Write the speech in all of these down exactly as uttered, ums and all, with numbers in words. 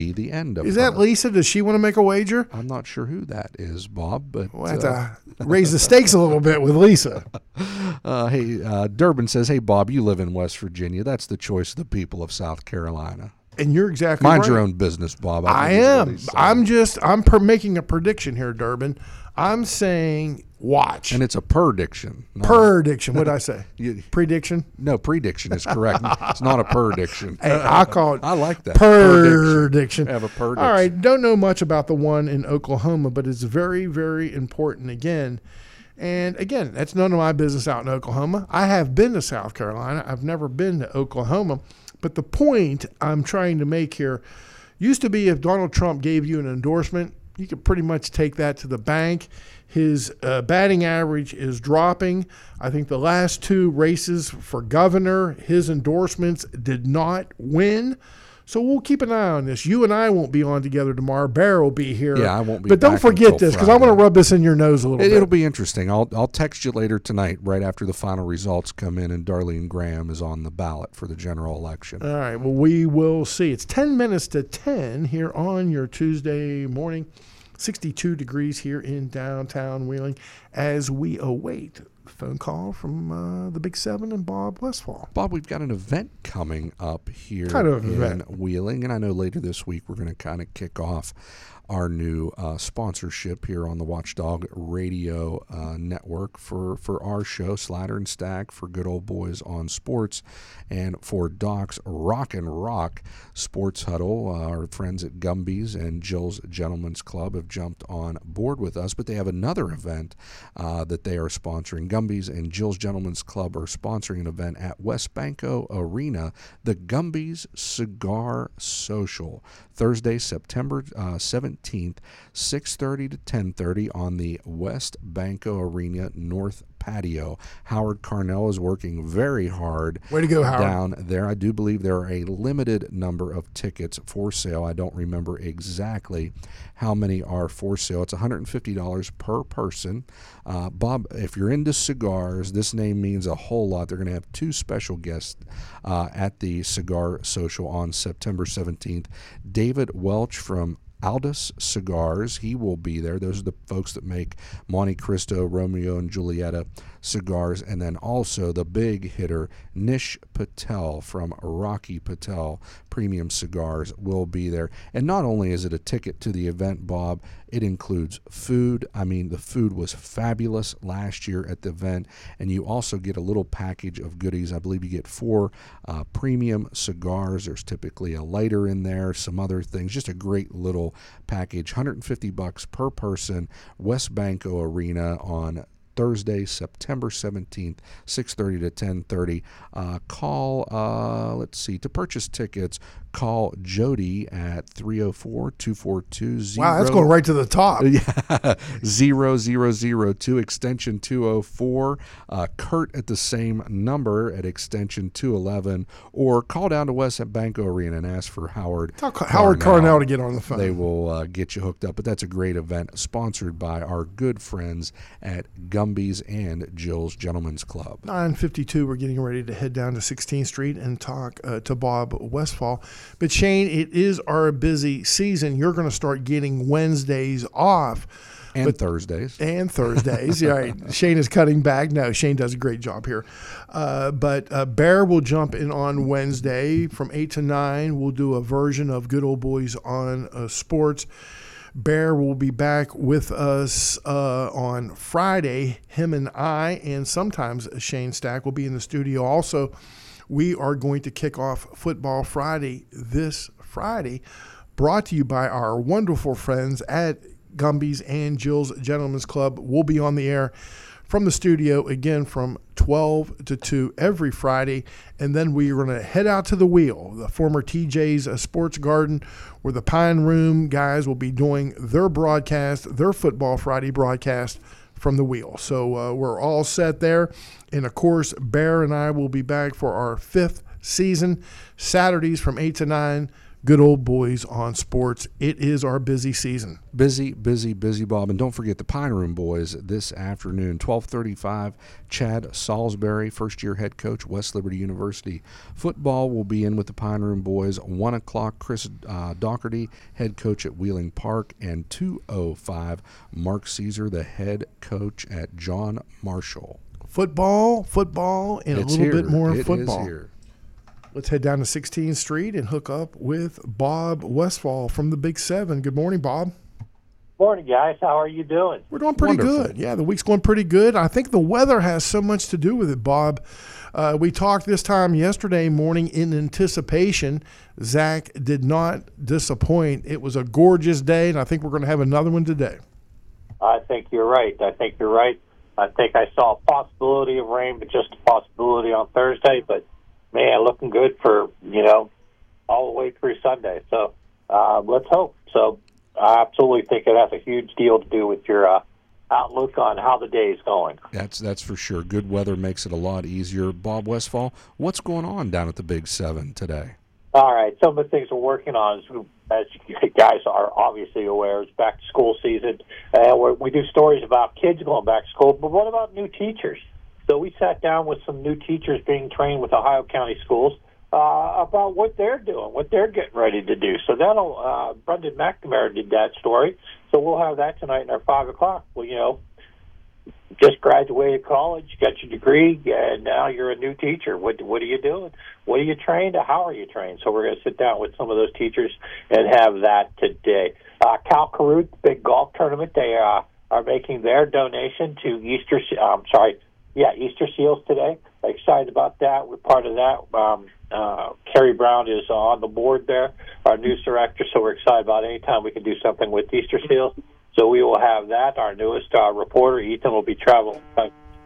the end of Is her. that Lisa? Does she want to make a wager? I'm not sure who that is, Bob, but We'll have uh, to raise the stakes a little bit with Lisa. uh, hey, uh, Durbin says, hey, Bob, you live in West Virginia. That's the choice of the people of South Carolina. And you're exactly Mind right. your own business, Bob. I, think is what am. he's saying. I'm just, I'm per- making a prediction here, Durbin. I'm saying watch. And it's a prediction. not Prediction. What did I say? a- you- Prediction? No, prediction is correct. It's not a prediction. Hey, I call it I like that. prediction. Have a prediction. All right. Don't know much about the one in Oklahoma, but it's very, very important again. And again, that's none of my business out in Oklahoma. I have been to South Carolina. I've never been to Oklahoma. But the point I'm trying to make here used to be if Donald Trump gave you an endorsement, you could pretty much take that to the bank. His uh, batting average is dropping. I think the last two races for governor, his endorsements did not win. So we'll keep an eye on this. You and I won't be on together tomorrow. Bear will be here. Yeah, I won't be But don't back forget until this, because I want to Friday. rub this in your nose a little It, bit. it'll be interesting. I'll I'll text you later tonight, right after the final results come in, and Darlene Graham is on the ballot for the general election. All right. Well, we will see. It's ten minutes to ten here on your Tuesday morning. sixty-two degrees here in downtown Wheeling as we await a phone call from uh, the Big Seven and Bob Westfall. Bob, we've got an event coming up here Kind of in event. Wheeling, and I know later this week we're going to kind of kick off our new uh, sponsorship here on the Watchdog Radio uh, Network for, for our show, Slider and Stack, for Good Old Boys on Sports, and for Doc's Rock and Rock Sports Huddle. Uh, our friends at Gumby's and Jill's Gentlemen's Club have jumped on board with us, but they have another event uh, that they are sponsoring. Gumby's and Jill's Gentlemen's Club are sponsoring an event at West Banco Arena, the Gumby's Cigar Social, Thursday, September uh, seventeenth, six thirty to ten thirty on the West Banco Arena North Patio. Howard Carnell is working very hard Way to go, Howard. down there. I do believe there are a limited number of tickets for sale. I don't remember exactly how many are for sale. It's one hundred fifty dollars per person. Uh, Bob, if you're into cigars, this name means a whole lot. They're going to have two special guests uh, at the Cigar Social on September seventeenth. David Welch from Aldous Cigars, he will be there. Those are the folks that make Monte Cristo, Romeo and Julieta cigars. And then also the big hitter, Nish Patel from Rocky Patel Premium Cigars will be there. And not only is it a ticket to the event, Bob, it includes food. I mean, the food was fabulous last year at the event. And you also get a little package of goodies. I believe you get four uh, premium cigars. There's typically a lighter in there, some other things. Just a great little package. one hundred fifty bucks per person. West Banco Arena on Thursday, September seventeenth, six thirty to ten thirty. Uh, call, uh, let's see, to purchase tickets, call Jody at three oh four, two four two, zero. Wow, that's going right to the top. Yeah, zero zero zero two, extension two oh four. Uh, Kurt at the same number at extension two eleven, or call down to West at Banco Arena and ask for Howard. Tell Howard Carnell to get on the phone. They will uh, get you hooked up. But that's a great event sponsored by our good friends at Gumby's and Jill's Gentlemen's Club. nine fifty-two, we're getting ready to head down to sixteenth Street and talk uh, to Bob Westfall. But Shane, it is our busy season. You're going to start getting Wednesdays off. And but, Thursdays. And Thursdays. Yeah, right. Shane is cutting back. No, Shane does a great job here. Uh, but uh, Bear will jump in on Wednesday from eight to nine. We'll do a version of Good Old Boys on uh, Sports. Bear will be back with us uh, on Friday. Him and I, and sometimes Shane Stack, will be in the studio. Also, we are going to kick off Football Friday this Friday, brought to you by our wonderful friends at Gumby's and Jill's Gentlemen's Club. We'll be on the air from the studio again from twelve to two every Friday. And then we're going to head out to the Wheel, the former T J's uh, Sports Garden, where the Pine Room guys will be doing their broadcast, their Football Friday broadcast from the Wheel. So uh, we're all set there. And of course, Bear and I will be back for our fifth season, Saturdays from eight to nine. Good Old Boys on Sports. It is our busy season. Busy, busy, busy, Bob. And don't forget the Pine Room Boys this afternoon, twelve thirty-five. Chad Salisbury, first-year head coach, West Liberty University. Football will be in with the Pine Room Boys. one o'clock, Chris uh, Doherty, head coach at Wheeling Park. And two oh five, Mark Caesar, the head coach at John Marshall. Football, football, and It's a little here. bit more It football. is here. Let's head down to sixteenth Street and hook up with Bob Westfall from the Big Seven. Good morning, Bob. Morning, guys. How are you doing? We're doing pretty Wonderful. good. Yeah, the week's going pretty good. I think the weather has so much to do with it, Bob. Uh, we talked this time yesterday morning in anticipation. Zach did not disappoint. It was a gorgeous day, and I think we're going to have another one today. I think you're right. I think you're right. I think I saw a possibility of rain, but just a possibility on Thursday. But, man, looking good for, you know, all the way through Sunday. So uh, let's hope. So I absolutely think it has a huge deal to do with your uh, outlook on how the day is going. That's that's for sure. Good weather makes it a lot easier. Bob Westfall, what's going on down at the Big Seven today? All right. Some of the things we're working on, is, as you guys are obviously aware, is back to school season. And we're, we do stories about kids going back to school, but what about new teachers? So we sat down with some new teachers being trained with Ohio County Schools uh, about what they're doing, what they're getting ready to do. So that'll, uh, Brendan McNamara did that story. So we'll have that tonight in our five o'clock. Well, you know, just graduated college, you got your degree, and now you're a new teacher. What what are you doing? What are you trained? How are you trained? So we're going to sit down with some of those teachers and have that today. Uh, Cal Carruth, big golf tournament, they uh, are making their donation to Easter. I'm sorry, yeah, Easter Seals today. Excited about that. We're part of that. Um, uh, Kerry Brown is on the board there, our news director. So we're excited about any time we can do something with Easter Seals. So we will have that. Our newest uh, reporter, Ethan, will be traveling, uh,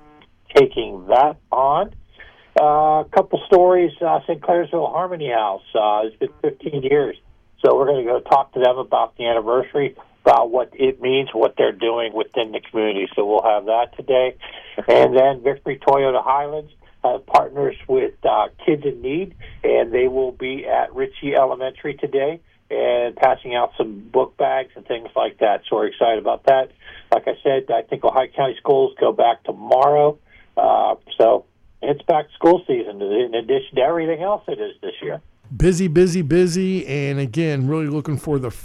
taking that on. Uh, a couple stories, uh, Saint Clairsville Harmony House. Uh, it's been fifteen years. So we're going to go talk to them about the anniversary, about what it means, what they're doing within the community. So we'll have that today. And then Victory Toyota Highlands uh, partners with uh, Kids in Need, and they will be at Ritchie Elementary today and passing out some book bags and things like that. So we're excited about that. Like I said, I think Ohio County Schools go back tomorrow. Uh, so it's back to school season in addition to everything else it is this year. Busy, busy, busy, and again, really looking for the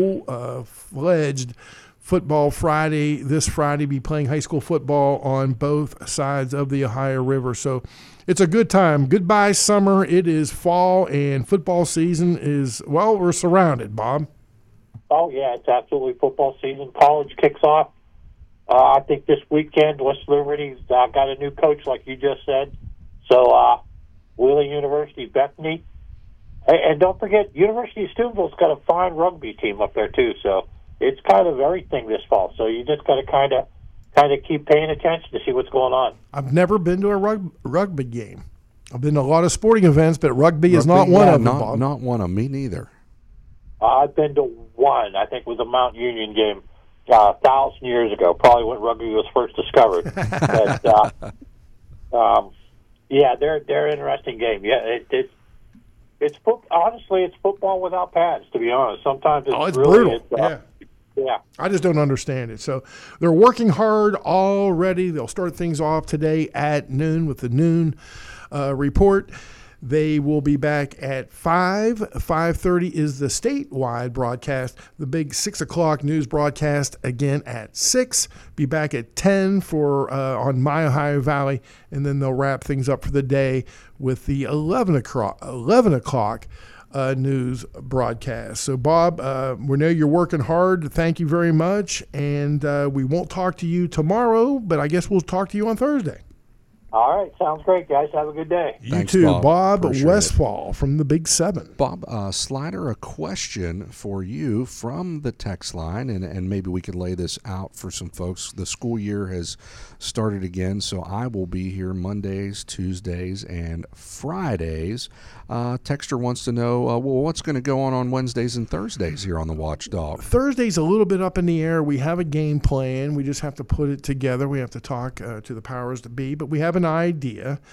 full-fledged football Friday. This Friday, be playing high school football on both sides of the Ohio River. So it's a good time. Goodbye, summer. It is fall, and football season is, well, we're surrounded, Bob. Oh, yeah, it's absolutely football season. College kicks off, uh, I think, this weekend. West Liberty's uh, got a new coach, like you just said. So uh, Wheeling University, Bethany. And don't forget, University of Steubenville's got a fine rugby team up there, too. So it's kind of everything this fall. So you just got to kind of kind of keep paying attention to see what's going on. I've never been to a rug- rugby game. I've been to a lot of sporting events, but rugby, rugby is not one yeah, of them, not, Bob. Not one of them. Me neither. Uh, I've been to one. I think it was a Mount Union game uh, a thousand years ago, probably when rugby was first discovered. but, uh, um, yeah, they're they're an interesting game. Yeah, it, it's it's fo- honestly it's football without pads. To be honest, sometimes it's, oh, it's really, brutal. It's, uh, yeah. Yeah. I just don't understand it. So they're working hard already. They'll start things off today at noon with the noon uh, report. They will be back at five. five thirty is the statewide broadcast. The big six o'clock news broadcast again at six. Be back at ten for uh, on My Ohio Valley, and then they'll wrap things up for the day with the eleven o'clock, eleven o'clock uh, news broadcast. So, Bob, uh, we know you're working hard. Thank you very much, and uh, we won't talk to you tomorrow, but I guess we'll talk to you on Thursday. All right. Sounds great, guys. Have a good day. You Thanks, too, Bob. Bob Appreciate Westfall from the Big Seven. Bob uh, Slider, a question for you from the text line, and, and maybe we could lay this out for some folks. The school year has started again, so I will be here Mondays, Tuesdays, and Fridays. Uh, Texter wants to know, uh, well, what's going to go on on Wednesdays and Thursdays here on the Watchdog? Thursday's a little bit up in the air. We have a game plan. We just have to put it together. We have to talk uh, to the powers that be, but we have an idea.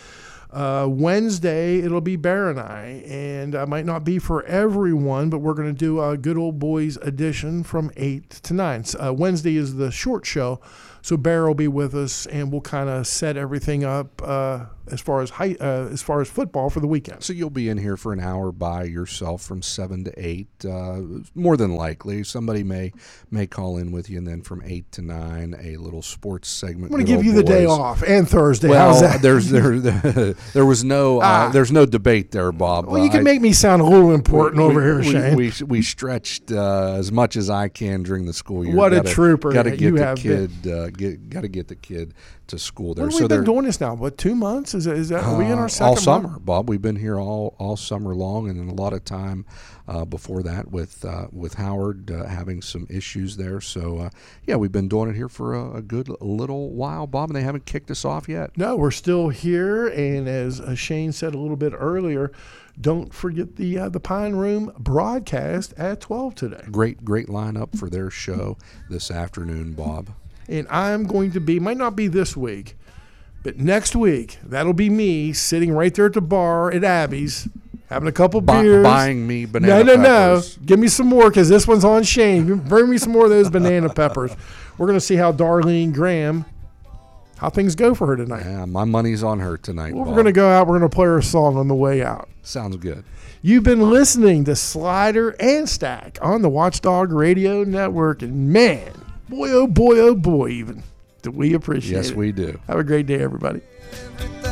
Uh, Wednesday, it'll be Bear and I, and I might not be for everyone, but we're going to do a Good Old Boys edition from eight to nine. Uh, Wednesday is the short show, so Bear will be with us, and we'll kind of set everything up uh, as far as high, uh, as far as football for the weekend. So you'll be in here for an hour by yourself from seven to eight, uh, more than likely. Somebody may may call in with you, and then from eight to nine, a little sports segment. I'm going to give you the day off and Thursday. Well, How's that? there's there there was no uh, Ah. there's no debate there, Bob. Well, you can I- make me sound a little important we, over we, here, we, Shane. We, we stretched uh, as much as I can during the school year. What a Gotta- trooper Gotta that get you the have kid. Uh, get got to get the kid to school there. When have so we been they're- doing this now? What, two months? Is that, is that are we in uh, our second all month? summer, Bob. We've been here all all summer long, and then a lot of time uh, before that with uh, with Howard uh, having some issues there. So uh, yeah, we've been doing it here for a, a good little while, Bob, and they haven't kicked us off yet. No, we're still here, and as uh, Shane said a little bit earlier, don't forget the uh, the Pine Room broadcast at twelve today. Great great lineup for their show this afternoon, Bob. And I'm going to be, might not be this week, but next week, that'll be me sitting right there at the bar at Abby's, having a couple Bu- beers. buying me banana No, no, peppers. no. Give me some more because this one's on Shane. Bring me some more of those banana peppers. We're going to see how Darlene Graham, how things go for her tonight. Yeah, my money's on her tonight, Well, Bob. we're going to go out. We're going to play her song on the way out. Sounds good. You've been listening to Slider and Stack on the Watchdog Radio Network. And man, boy, oh boy, oh boy, even. Do we appreciate Yes, it. we do. Have a great day, everybody.